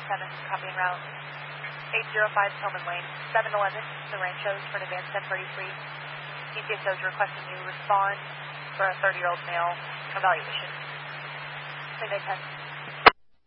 copying route. 805 Tillman Lane, 711, the Ranchos for an advanced 1033. ECSO is requesting you respond for a 30-year-old male evaluation. Midnight 10.